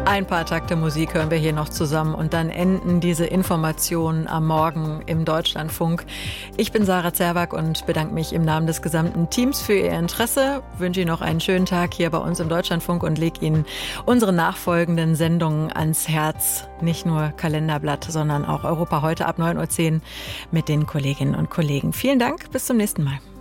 Ein paar Takte Musik hören wir hier noch zusammen und dann enden diese Informationen am Morgen im Deutschlandfunk. Ich bin Sarah Zerwak und bedanke mich im Namen des gesamten Teams für Ihr Interesse. Wünsche Ihnen noch einen schönen Tag hier bei uns im Deutschlandfunk und lege Ihnen unsere nachfolgenden Sendungen ans Herz. Nicht nur Kalenderblatt, sondern auch Europa heute ab 9:10 Uhr mit den Kolleginnen und Kollegen. Vielen Dank, bis zum nächsten Mal.